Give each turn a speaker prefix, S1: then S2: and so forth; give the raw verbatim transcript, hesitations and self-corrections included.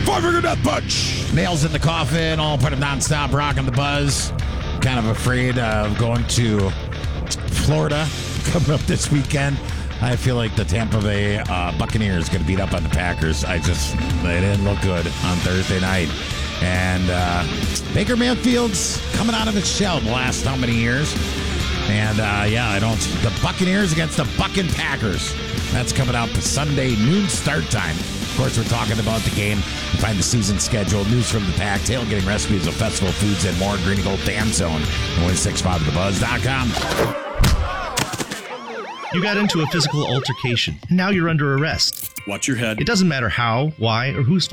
S1: Five-finger death punch.
S2: Nails in the coffin, all part of nonstop rocking the buzz. Kind of afraid of going to Florida coming up this weekend. I feel like the Tampa Bay uh, Buccaneers going to beat up on the Packers. I just, they didn't look good on Thursday night. And uh, Baker Mayfield's coming out of his shell the last how many years. And uh, yeah, I don't, the Buccaneers against the Buckin' Packers. That's coming out Sunday, noon start time. Of course, we're talking about the game. You find the season schedule, news from the pack, tailgating recipes of festival foods, and more. Green and Gold Fan Zone. one six five the buzz dot com.
S3: You got into a physical altercation. Now you're under arrest.
S1: Watch your head.
S3: It doesn't matter how, why, or whose